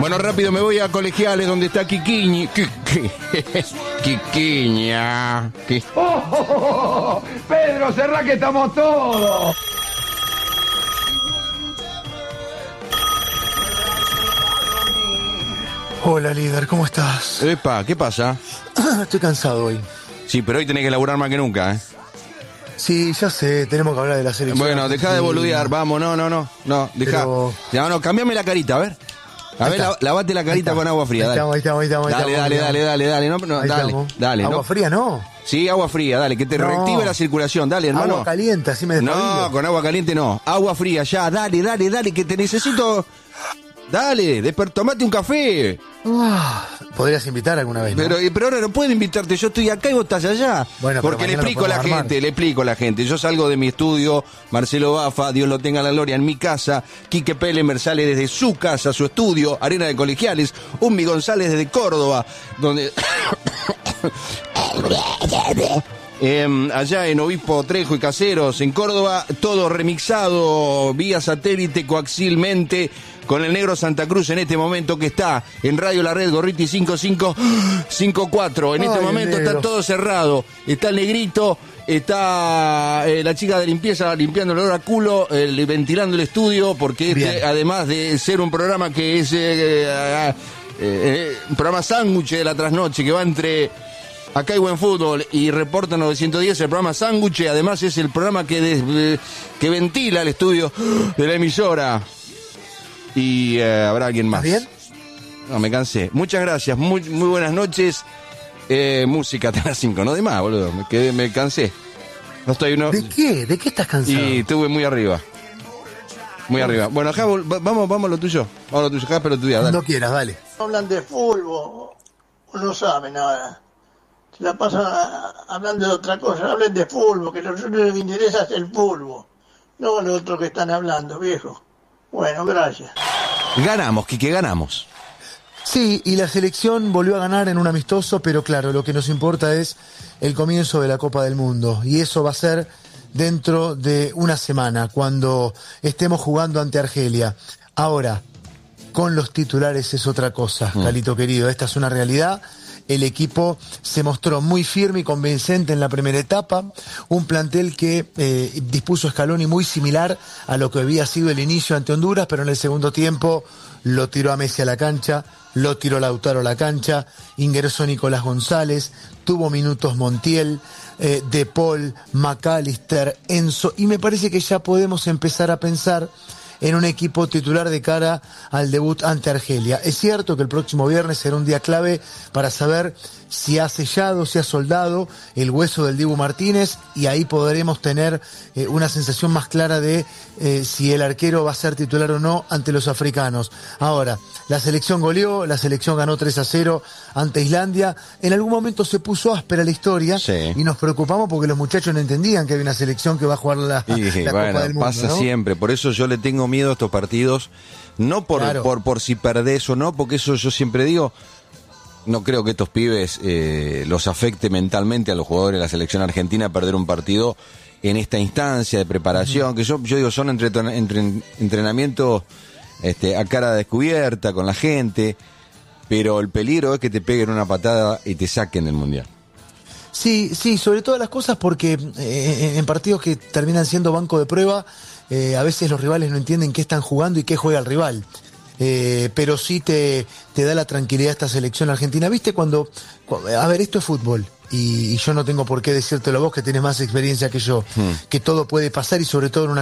Bueno, rápido me voy a Colegiales, donde está Quiquiña. Quiquiña. Pedro, cerrá que estamos todos. Hola, líder, ¿cómo estás? Epa, ¿qué pasa? Estoy cansado hoy. Sí, pero hoy tenés que laburar más que nunca, ¿eh? Sí, ya sé, tenemos que hablar de la selección. Bueno, dejá de boludear, vamos, no, dejá. Pero... Ya, no, cambiame la carita, a ver. A ver, lavate la carita con agua fría, dale. Ahí estamos. Dale. ¿Agua fría no? Sí, agua fría, dale, que te reactive la circulación, dale, hermano. Agua caliente, así me despabilo. No, con agua caliente no. Agua fría, ya, dale, que te necesito. Dale, tomate un café. Podrías invitar alguna vez, ¿no? Pero ahora no puedo invitarte, yo estoy acá y vos estás allá. Bueno, porque le explico a la gente. Yo salgo de mi estudio, Marcelo Bafa, Dios lo tenga en la gloria, en mi casa. Quique Pelemer sale desde su casa, su estudio, Arena de Colegiales. Unmi González desde Córdoba, donde... allá en Obispo Trejo y Caseros, en Córdoba, todo remixado vía satélite coaxialmente con el negro Santa Cruz en este momento, que está en Radio La Red, Gorriti 5554. En este momento está todo cerrado. Está el negrito, está la chica de limpieza limpiando el olor a culo, ventilando el estudio, porque además de ser un programa que es un programa sándwich de la trasnoche, que va entre Acá hay Buen Fútbol y Reporta 910, el programa Sándwich, además es el programa que ventila el estudio de la emisora. Y habrá alguien más. ¿Estás bien? No, me cansé. Muchas gracias, muy buenas noches. Música hasta las 5, no de más, boludo. Me cansé. No estoy ¿De qué? ¿De qué estás cansado? Y estuve muy arriba. Muy arriba. Bueno, acá vamos a lo tuyo. Vamos a lo tuyo, acá, pero tu día, dale. No quieras, dale. Hablan de fútbol, no saben nada. Se la pasan hablando de otra cosa. Hablen de fútbol, que lo único que les interesa es el fútbol. No lo otro que están hablando, viejo. Bueno, gracias. Ganamos, Quique, ganamos. Sí, y la selección volvió a ganar en un amistoso, pero claro, lo que nos importa es el comienzo de la Copa del Mundo. Y eso va a ser dentro de una semana, cuando estemos jugando ante Argelia. Ahora, con los titulares es otra cosa, Calito querido. Esta es una realidad. El equipo se mostró muy firme y convincente en la primera etapa, un plantel que dispuso Scaloni muy similar a lo que había sido el inicio ante Honduras, pero en el segundo tiempo lo tiró a Messi a la cancha, lo tiró Lautaro a la cancha, ingresó Nicolás González, tuvo minutos Montiel, De Paul, McAllister, Enzo, y me parece que ya podemos empezar a pensar en un equipo titular de cara al debut ante Argelia. Es cierto que el próximo viernes será un día clave para saber si ha sellado, si ha soldado el hueso del Dibu Martínez, y ahí podremos tener una sensación más clara de si el arquero va a ser titular o no ante los africanos. Ahora, la selección goleó, la selección ganó 3-0 ante Islandia. En algún momento se puso áspera la historia, sí, y nos preocupamos porque los muchachos no entendían que había una selección que va a jugar la Copa del Mundo. Pasa, ¿no? Siempre, por eso yo le tengo miedo a estos partidos, no por si perdés o no, porque eso yo siempre digo, no creo que estos pibes los afecte mentalmente a los jugadores de la selección argentina perder un partido en esta instancia de preparación, que yo digo son entrenamientos a cara descubierta con la gente, pero el peligro es que te peguen una patada y te saquen del Mundial. Sí, sobre todas las cosas, porque en partidos que terminan siendo banco de prueba, a veces los rivales no entienden qué están jugando y qué juega el rival. Pero sí te da la tranquilidad esta selección argentina. ¿Viste cuando a ver, esto es fútbol, y yo no tengo por qué decírtelo a vos que tenés más experiencia que yo, que todo puede pasar, y sobre todo en una